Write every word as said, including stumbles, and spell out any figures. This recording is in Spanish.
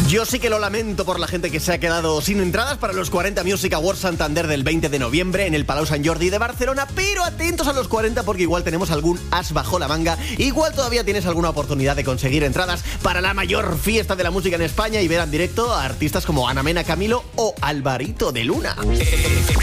Yo sí que lo lamento por la gente que se ha quedado sin entradas para los cuarenta Music Awards Santander del veinte de noviembre en el Palau Sant Jordi de Barcelona, pero atentos a los cuarenta porque igual tenemos algún as bajo la manga, igual todavía tienes alguna oportunidad de conseguir entradas para la mayor fiesta de la música en España y ver en directo a artistas como Ana Mena, Camilo o Alvarito de Luna.